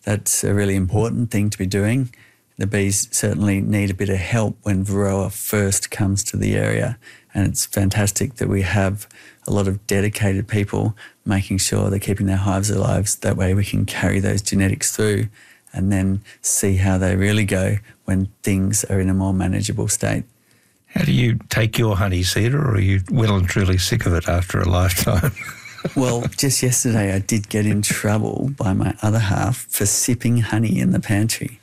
That's a really important thing to be doing. The bees certainly need a bit of help when Varroa first comes to the area, and it's fantastic that we have a lot of dedicated people making sure they're keeping their hives alive. That way we can carry those genetics through and then see how they really go when things are in a more manageable state. How do you take your honey, Cedar, or are you well and truly sick of it after a lifetime? Well, just yesterday I did get in trouble by my other half for sipping honey in the pantry.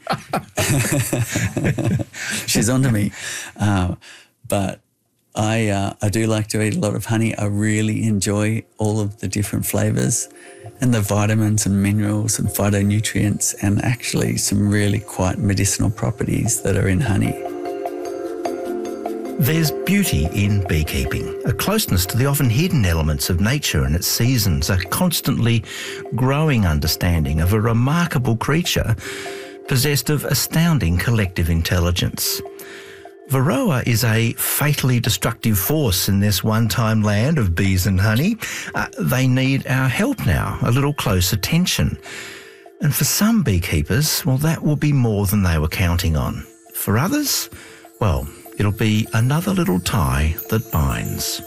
She's onto me. But I do like to eat a lot of honey. I really enjoy all of the different flavours and the vitamins and minerals and phytonutrients and actually some really quite medicinal properties that are in honey. There's beauty in beekeeping, a closeness to the often hidden elements of nature and its seasons, a constantly growing understanding of a remarkable creature possessed of astounding collective intelligence. Varroa is a fatally destructive force in this one-time land of bees and honey. They need our help now, a little close attention. And for some beekeepers, well, that will be more than they were counting on. For others, well, it'll be another little tie that binds.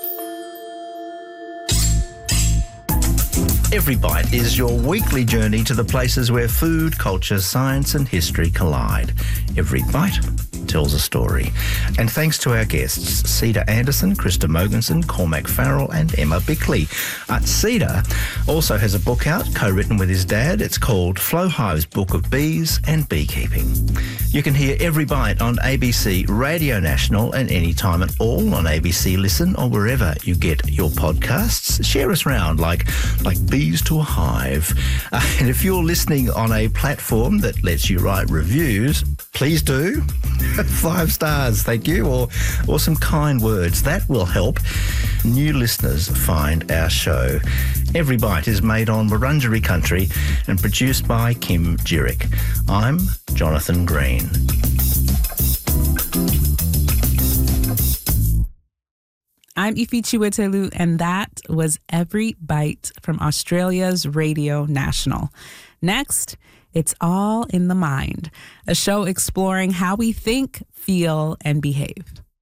Every Bite is your weekly journey to the places where food, culture, science and history collide. Every Bite tells a story. And thanks to our guests, Cedar Anderson, Krista Mogensen, Cormac Farrell and Emma Bickley. Cedar also has a book out, co-written with his dad. It's called Flo Hive's Book of Bees and Beekeeping. You can hear Every Bite on ABC Radio National and anytime at all on ABC Listen or wherever you get your podcasts. Share us round like bees to a hive. And if you're listening on a platform that lets you write reviews, please do. 5 stars, thank you, or some kind words. That will help new listeners find our show. Every Bite is made on Wurundjeri country and produced by Kim Jirick. I'm Jonathan Green. I'm Ifi Chiwetelu, and that was Every Bite from Australia's Radio National. Next, it's All in the Mind, a show exploring how we think, feel, and behave.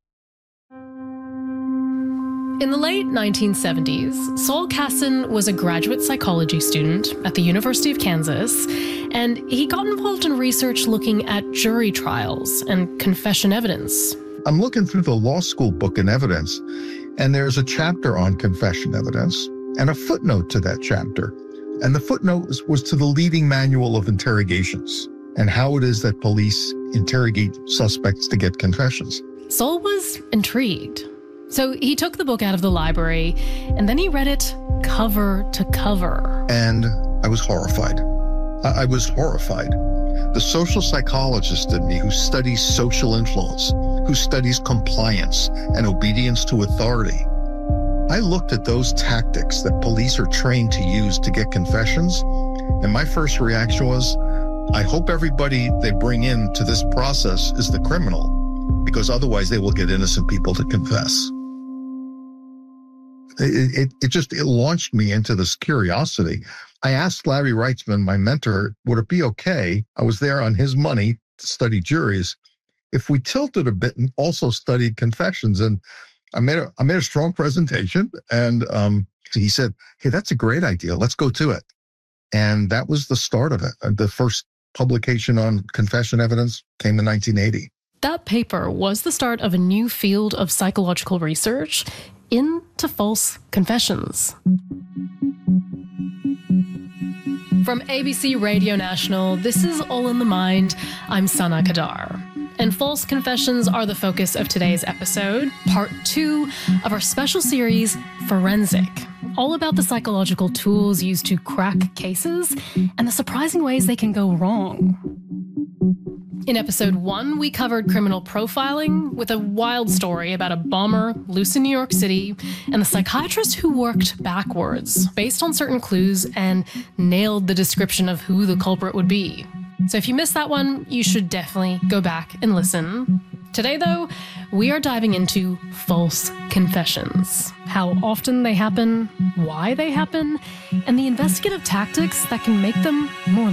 In the late 1970s, Saul Kassin was a graduate psychology student at the University of Kansas, and he got involved in research looking at jury trials and confession evidence. I'm looking through the law school book and evidence, and there's a chapter on confession evidence and a footnote to that chapter. And the footnote was to the leading manual of interrogations and how it is that police interrogate suspects to get confessions. Saul was intrigued. So he took the book out of the library and then he read it cover to cover. And I was horrified. I was horrified. The social psychologist in me who studies social influence, who studies compliance and obedience to authority, I looked at those tactics that police are trained to use to get confessions, and my first reaction was, I hope everybody they bring into this process is the criminal, because otherwise they will get innocent people to confess. It launched me into this curiosity. I asked Larry Reitzman, my mentor, would it be okay? I was there on his money to study juries. If we tilted a bit and also studied confessions, and I made a strong presentation, and he said, hey, that's a great idea. Let's go to it. And that was the start of it. The first publication on confession evidence came in 1980. That paper was the start of a new field of psychological research into false confessions. From ABC Radio National, this is All in the Mind. I'm Sana Kadar. And false confessions are the focus of today's episode, part 2 of our special series, Forensic, all about the psychological tools used to crack cases and the surprising ways they can go wrong. In episode 1, we covered criminal profiling with a wild story about a bomber loose in New York City and the psychiatrist who worked backwards based on certain clues and nailed the description of who the culprit would be. So if you missed that one, you should definitely go back and listen. Today, though, we are diving into false confessions, how often they happen, why they happen, and the investigative tactics that can make them more